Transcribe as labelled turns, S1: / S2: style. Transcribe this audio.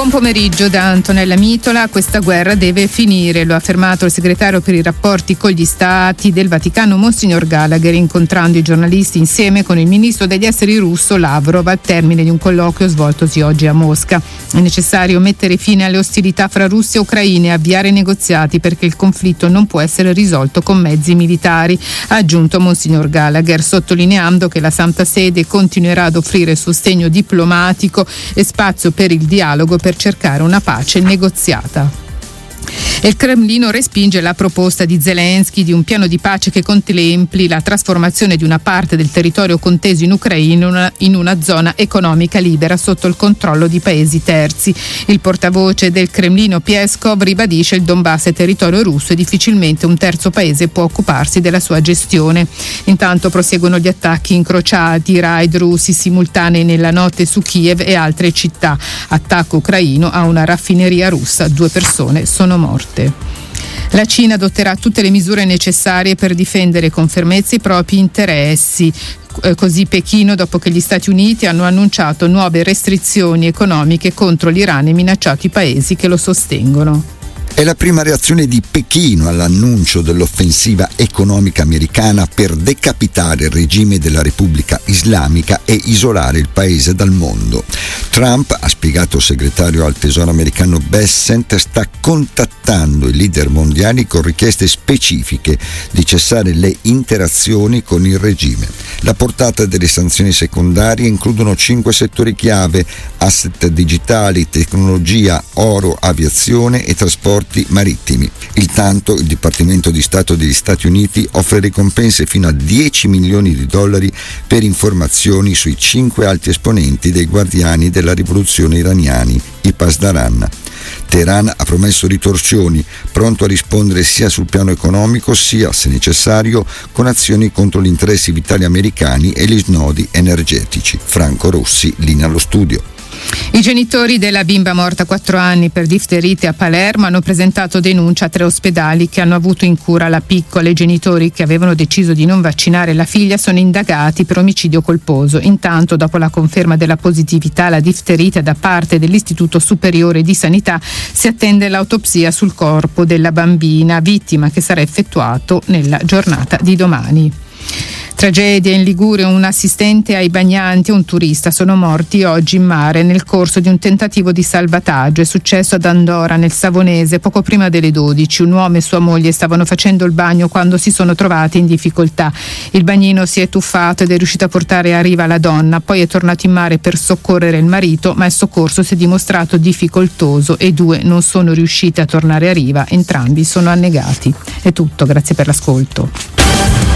S1: Buon pomeriggio da Antonella Mitola. Questa guerra deve finire, lo ha affermato il segretario per i rapporti con gli Stati del Vaticano Monsignor Gallagher, incontrando i giornalisti insieme con il ministro degli esteri russo Lavrov al termine di un colloquio svoltosi oggi a Mosca. È necessario mettere fine alle ostilità fra Russia e Ucraina e avviare negoziati perché il conflitto non può essere risolto con mezzi militari, ha aggiunto Monsignor Gallagher, sottolineando che la Santa Sede continuerà ad offrire sostegno diplomatico e spazio per il dialogo per cercare una pace negoziata. Il Cremlino respinge la proposta di Zelensky di un piano di pace che contempli la trasformazione di una parte del territorio conteso in Ucraina in una zona economica libera sotto il controllo di paesi terzi. Il portavoce del Cremlino Peskov ribadisce: il Donbass è territorio russo e difficilmente un terzo paese può occuparsi della sua gestione. Intanto proseguono gli attacchi incrociati, raid russi simultanei nella notte su Kiev e altre città. Attacco ucraino a una raffineria russa, 2 persone sono morte. La Cina adotterà tutte le misure necessarie per difendere con fermezza i propri interessi. Così Pechino, dopo che gli Stati Uniti hanno annunciato nuove restrizioni economiche contro l'Iran e minacciato i paesi che lo sostengono.
S2: È la prima reazione di Pechino all'annuncio dell'offensiva economica americana per decapitare il regime della Repubblica Islamica e isolare il paese dal mondo. Trump, ha spiegato il segretario al Tesoro americano Bessent, sta contattando i leader mondiali con richieste specifiche di cessare le interazioni con il regime. La portata delle sanzioni secondarie includono 5 settori chiave: asset digitali, tecnologia, oro, aviazione e trasporti marittimi. Intanto il Dipartimento di Stato degli Stati Uniti offre ricompense fino a $10 milioni per informazioni sui 5 alti esponenti dei guardiani della rivoluzione iraniani, i Pasdaran. Teheran ha promesso ritorsioni, pronto a rispondere sia sul piano economico sia, se necessario, con azioni contro gli interessi vitali americani e gli snodi energetici. Franco Rossi, linea allo studio.
S1: I genitori della bimba morta a 4 anni per difterite a Palermo hanno presentato denuncia a 3 ospedali che hanno avuto in cura la piccola. I genitori che avevano deciso di non vaccinare la figlia sono indagati per omicidio colposo. Intanto, dopo la conferma della positività alla difterite da parte dell'Istituto Superiore di Sanità, si attende l'autopsia sul corpo della bambina, vittima che sarà effettuato nella giornata di domani. Tragedia in Liguria, un assistente ai bagnanti e un turista sono morti oggi in mare nel corso di un tentativo di salvataggio. È successo ad Andora, nel Savonese, poco prima delle 12. Un uomo e sua moglie stavano facendo il bagno quando si sono trovati in difficoltà. Il bagnino si è tuffato ed è riuscito a portare a riva la donna, poi è tornato in mare per soccorrere il marito, ma il soccorso si è dimostrato difficoltoso e 2 non sono riusciti a tornare a riva, entrambi sono annegati. È tutto, grazie per l'ascolto.